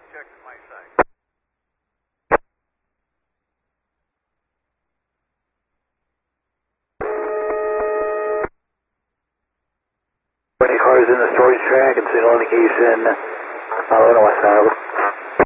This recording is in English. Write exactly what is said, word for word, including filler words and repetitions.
check my side. twenty cars in the storage track and signal indication uh, Illinois West Side.